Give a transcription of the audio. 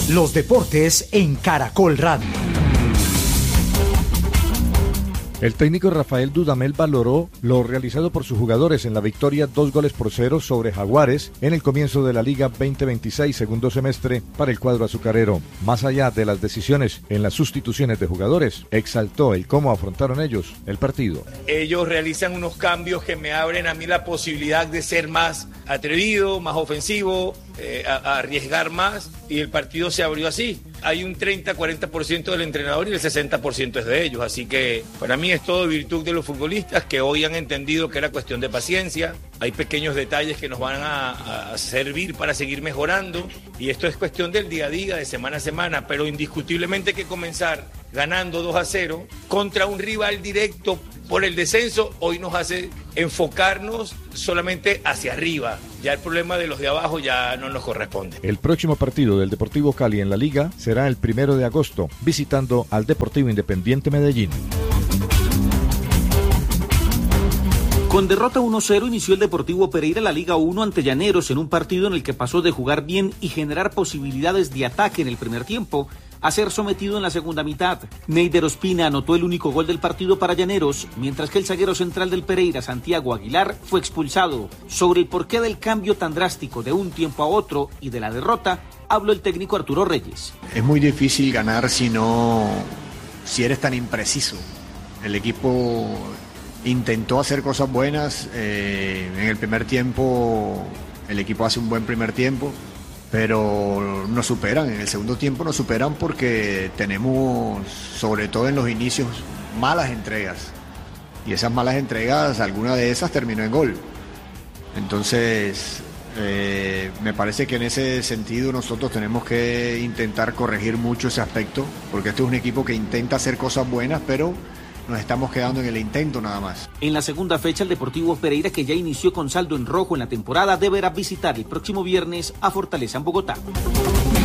Los deportes en Caracol Radio. El técnico Rafael Dudamel valoró lo realizado por sus jugadores en la victoria 2-0 sobre Jaguares en el comienzo de la Liga 2026, segundo semestre para el cuadro azucarero. Más allá de las decisiones en las sustituciones de jugadores, exaltó el cómo afrontaron ellos el partido. Ellos realizan unos cambios que me abren a mí la posibilidad de ser más atrevido, más ofensivo, a arriesgar más, y el partido se abrió así. Hay un 30-40% del entrenador y el 60% es de ellos, así que para mí es todo virtud de los futbolistas que hoy han entendido que era cuestión de paciencia. Hay pequeños detalles que nos van a servir para seguir mejorando, y esto es cuestión del día a día, de semana a semana, pero indiscutiblemente hay que comenzar ganando 2-0 contra un rival directo por el descenso. Hoy nos hace enfocarnos solamente hacia arriba. Ya el problema de los de abajo ya no nos corresponde. El próximo partido del Deportivo Cali en la Liga será el 1 de agosto, visitando al Deportivo Independiente Medellín. Con derrota 1-0 inició el Deportivo Pereira la Liga 1 ante Llaneros en un partido en el que pasó de jugar bien y generar posibilidades de ataque en el primer tiempo a ser sometido en la segunda mitad. Neider Ospina anotó el único gol del partido para Llaneros, mientras que el zaguero central del Pereira, Santiago Aguilar, fue expulsado. Sobre el porqué del cambio tan drástico de un tiempo a otro y de la derrota, habló el técnico Arturo Reyes. Es muy difícil ganar si eres tan impreciso. El equipo intentó hacer cosas buenas. En el primer tiempo, el equipo hace un buen primer tiempo, pero nos superan, en el segundo tiempo nos superan porque tenemos, sobre todo en los inicios, malas entregas. Y esas malas entregas, alguna de esas terminó en gol. Entonces, me parece que en ese sentido nosotros tenemos que intentar corregir mucho ese aspecto, porque este es un equipo que intenta hacer cosas buenas, pero nos estamos quedando en el intento nada más. En la segunda fecha, el Deportivo Pereira, que ya inició con saldo en rojo en la temporada, deberá visitar el próximo viernes a Fortaleza en Bogotá.